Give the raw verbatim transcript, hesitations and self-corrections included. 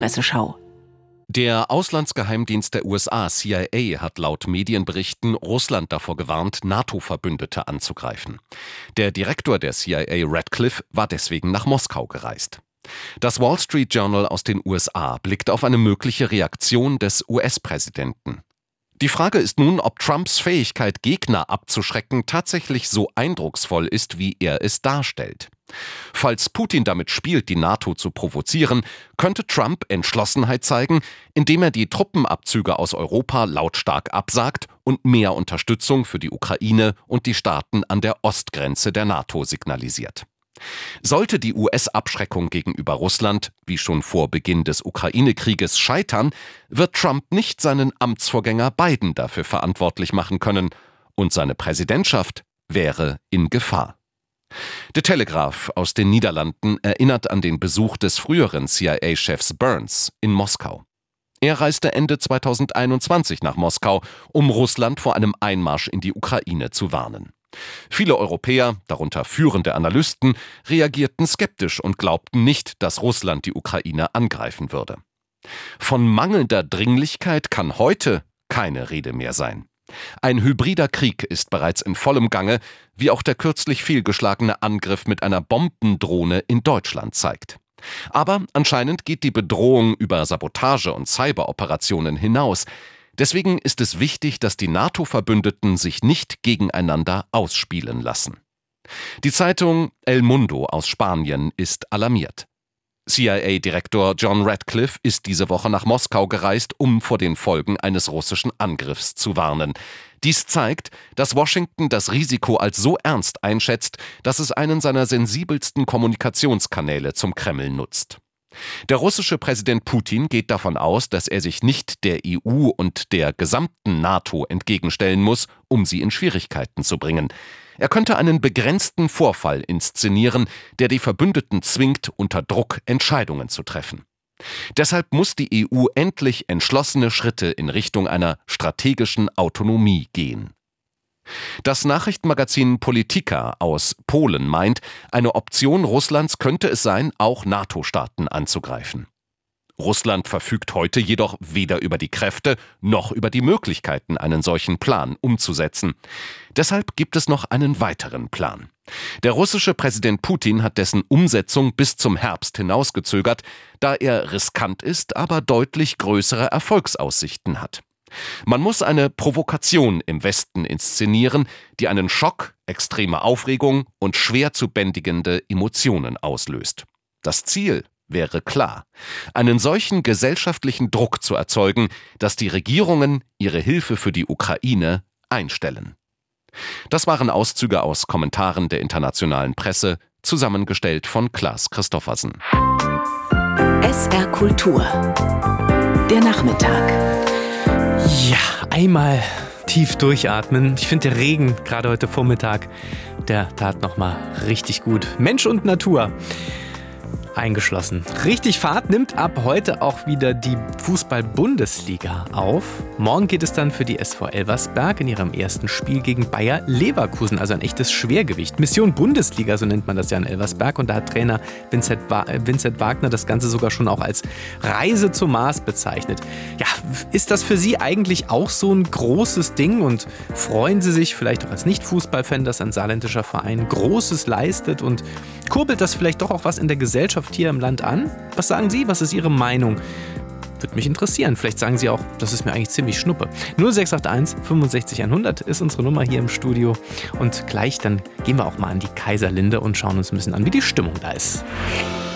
Presseschau. Der Auslandsgeheimdienst der U S A, C I A, hat laut Medienberichten Russland davor gewarnt, NATO-Verbündete anzugreifen. Der Direktor der C I A, Radcliffe, war deswegen nach Moskau gereist. Das Wall Street Journal aus den U S A blickt auf eine mögliche Reaktion des U S-Präsidenten. Die Frage ist nun, ob Trumps Fähigkeit, Gegner abzuschrecken, tatsächlich so eindrucksvoll ist, wie er es darstellt. Falls Putin damit spielt, die NATO zu provozieren, könnte Trump Entschlossenheit zeigen, indem er die Truppenabzüge aus Europa lautstark absagt und mehr Unterstützung für die Ukraine und die Staaten an der Ostgrenze der NATO signalisiert. Sollte die U S-Abschreckung gegenüber Russland, wie schon vor Beginn des Ukraine-Krieges, scheitern, wird Trump nicht seinen Amtsvorgänger Biden dafür verantwortlich machen können, und seine Präsidentschaft wäre in Gefahr. The Telegraph aus den Niederlanden erinnert an den Besuch des früheren C I A-Chefs Burns in Moskau. Er reiste Ende zweitausendeinundzwanzig nach Moskau, um Russland vor einem Einmarsch in die Ukraine zu warnen. Viele Europäer, darunter führende Analysten, reagierten skeptisch und glaubten nicht, dass Russland die Ukraine angreifen würde. Von mangelnder Dringlichkeit kann heute keine Rede mehr sein. Ein hybrider Krieg ist bereits in vollem Gange, wie auch der kürzlich fehlgeschlagene Angriff mit einer Bombendrohne in Deutschland zeigt. Aber anscheinend geht die Bedrohung über Sabotage- und Cyberoperationen hinaus. Deswegen ist es wichtig, dass die NATO-Verbündeten sich nicht gegeneinander ausspielen lassen. Die Zeitung El Mundo aus Spanien ist alarmiert. C I A-Direktor John Radcliffe ist diese Woche nach Moskau gereist, um vor den Folgen eines russischen Angriffs zu warnen. Dies zeigt, dass Washington das Risiko als so ernst einschätzt, dass es einen seiner sensibelsten Kommunikationskanäle zum Kreml nutzt. Der russische Präsident Putin geht davon aus, dass er sich nicht der E U und der gesamten NATO entgegenstellen muss, um sie in Schwierigkeiten zu bringen. Er könnte einen begrenzten Vorfall inszenieren, der die Verbündeten zwingt, unter Druck Entscheidungen zu treffen. Deshalb muss die E U endlich entschlossene Schritte in Richtung einer strategischen Autonomie gehen. Das Nachrichtenmagazin Polityka aus Polen meint, eine Option Russlands könnte es sein, auch NATO-Staaten anzugreifen. Russland verfügt heute jedoch weder über die Kräfte noch über die Möglichkeiten, einen solchen Plan umzusetzen. Deshalb gibt es noch einen weiteren Plan. Der russische Präsident Putin hat dessen Umsetzung bis zum Herbst hinausgezögert, da er riskant ist, aber deutlich größere Erfolgsaussichten hat. Man muss eine Provokation im Westen inszenieren, die einen Schock, extreme Aufregung und schwer zu bändigende Emotionen auslöst. Das Ziel wäre klar: einen solchen gesellschaftlichen Druck zu erzeugen, dass die Regierungen ihre Hilfe für die Ukraine einstellen. Das waren Auszüge aus Kommentaren der internationalen Presse, zusammengestellt von Klaas Christoffersen. S R Kultur. Der Nachmittag. Ja, einmal tief durchatmen. Ich finde, der Regen, gerade heute Vormittag, der tat nochmal richtig gut. Mensch und Natur eingeschlossen. Richtig Fahrt nimmt ab heute auch wieder die Fußball-Bundesliga auf. Morgen geht es dann für die S V Elversberg in ihrem ersten Spiel gegen Bayer Leverkusen, also ein echtes Schwergewicht. Mission Bundesliga, so nennt man das ja in Elversberg, und da hat Trainer Vincent, Wa- Vincent Wagner das Ganze sogar schon auch als Reise zum Mars bezeichnet. Ja, ist das für Sie eigentlich auch so ein großes Ding, und freuen Sie sich vielleicht auch als Nicht-Fußballfan, dass ein saarländischer Verein Großes leistet, und kurbelt das vielleicht doch auch was in der Gesellschaft hier im Land an? Was sagen Sie? Was ist Ihre Meinung? Würde mich interessieren. Vielleicht sagen Sie auch, das ist mir eigentlich ziemlich schnuppe. null sechs acht eins fünfundsechzig hundert ist unsere Nummer hier im Studio. Und gleich dann gehen wir auch mal an die Kaiserlinde und schauen uns ein bisschen an, wie die Stimmung da ist.